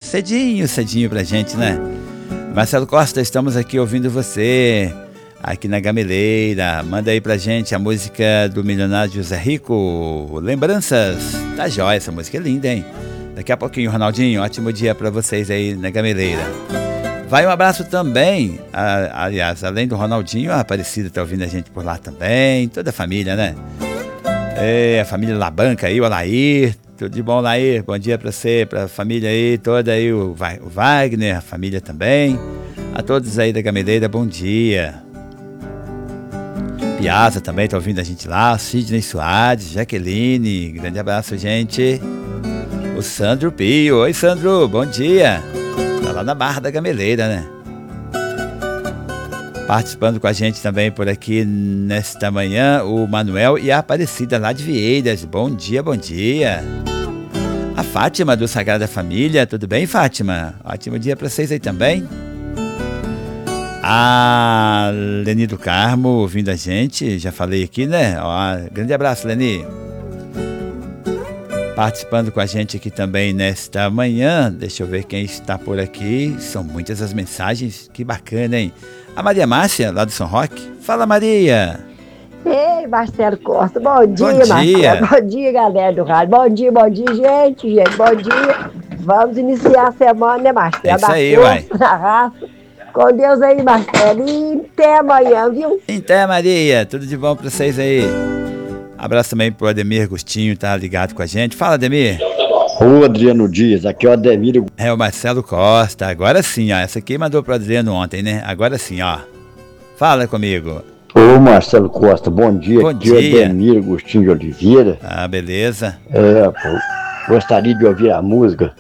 Cedinho, cedinho pra gente, né? Marcelo Costa, estamos aqui ouvindo você, aqui na Gameleira. Manda aí pra gente a música do milionário José Rico, Lembranças. Tá jóia, essa música é linda, hein? Daqui a pouquinho, Ronaldinho, ótimo dia pra vocês aí na Gameleira. Vai um abraço também, aliás, além do Ronaldinho, a Aparecida tá ouvindo a gente por lá também, toda a família, né? A família Labanca aí, o Alair, tudo de bom, Lair? Bom dia pra você, pra família aí, toda aí, o Wagner, a família também. A todos aí da Gameleira, bom dia. Piazza também tá ouvindo a gente lá, Sidney Soares, Jaqueline, grande abraço, gente. O Sandro Pio, oi Sandro, bom dia. Tá lá na Barra da Gameleira, né? Participando com a gente também por aqui nesta manhã, o Manuel e a Aparecida lá de Vieiras. Bom dia, bom dia. A Fátima do Sagrada Família, tudo bem, Fátima? Ótimo dia para vocês aí também. A Leni do Carmo ouvindo a gente, já falei aqui, né? Ó, grande abraço, Leni. Participando com a gente aqui também nesta manhã, deixa eu ver quem está por aqui. São muitas as mensagens, que bacana, hein? A Maria Márcia, lá do São Roque. Fala, Maria! Ei, Marcelo Costa, bom dia, bom dia. Marcelo. Bom dia, galera do rádio. Bom dia, gente, bom dia. Vamos iniciar a semana, né, Marcelo? É isso aí, uai. Na raça. Com Deus aí, Marcelo. E até amanhã, viu? Até, Maria. Tudo de bom pra vocês aí. Abraço também pro Ademir Agostinho, tá ligado com a gente. Fala, Ademir. Ô, Adriano Dias, aqui é o Ademir. É o Marcelo Costa. Agora sim, ó. Essa aqui mandou pro Adriano ontem, né? Agora sim, ó. Fala comigo. Ô, Marcelo Costa, bom dia. Bom aqui dia. É o Ademir Agostinho de Oliveira. Ah, beleza. Gostaria de ouvir a música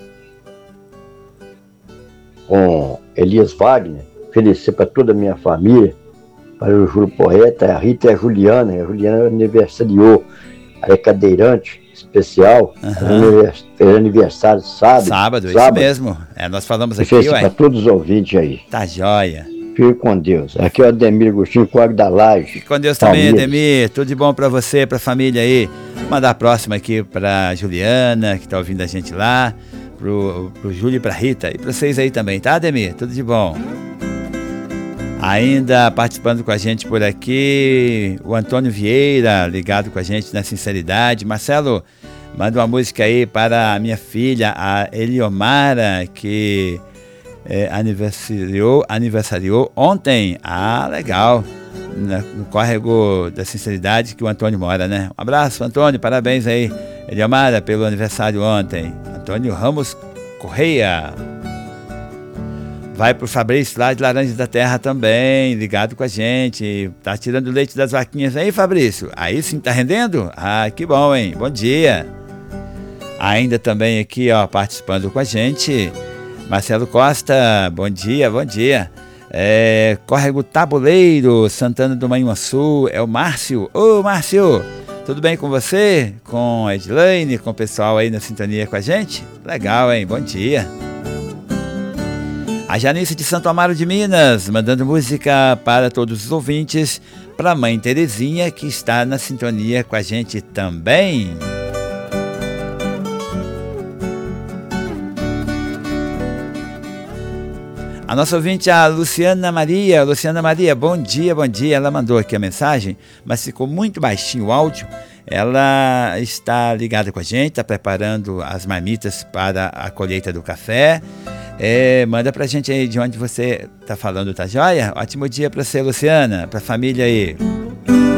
com Elias Wagner. Oferecer para toda a minha família, para o Júlio Porreta, a Rita e a Juliana. A Juliana aniversariou, ela é cadeirante especial. Fez aniversário sábado. Isso mesmo. Nós falamos aqui, ué. Para todos os ouvintes aí. Tá jóia. Fique com Deus. Aqui é o Ademir Agostinho, Código da Laje. Fique com Deus também, Ademir. Tudo de bom pra você, pra família aí. Vou mandar a próxima aqui pra Juliana, que tá ouvindo a gente lá. Pro Júlio e pra Rita. E pra vocês aí também, tá, Ademir? Tudo de bom. Ainda participando com a gente por aqui, o Antônio Vieira, ligado com a gente na Sinceridade. Marcelo, manda uma música aí para a minha filha, a Eliomara, que aniversariou ontem. Ah, legal. No córrego da Sinceridade que o Antônio mora, né? Um abraço, Antônio, parabéns aí, Eliomara, pelo aniversário ontem. Antônio Ramos Correia. Vai pro Fabrício lá de Laranjas da Terra também, ligado com a gente. Tá tirando leite das vaquinhas aí, Fabrício? Aí sim, tá rendendo? Ah, que bom, hein? Bom dia. Ainda também aqui, ó, participando com a gente, Marcelo Costa, bom dia, bom dia. Córrego Tabuleiro, Santana do Manhuaçu, é o Márcio. Ô, Márcio, tudo bem com você? Com a Edilane, com o pessoal aí na sintonia com a gente? Legal, hein? Bom dia. A Janice de Santo Amaro de Minas, mandando música para todos os ouvintes, para a mãe Terezinha, que está na sintonia com a gente também. A nossa ouvinte, a Luciana Maria. Luciana Maria, bom dia, bom dia. Ela mandou aqui a mensagem, mas ficou muito baixinho o áudio. Ela está ligada com a gente, está preparando as marmitas para a colheita do café. Manda pra gente aí de onde você tá falando, tá joia? Ótimo dia pra você, Luciana, pra família aí.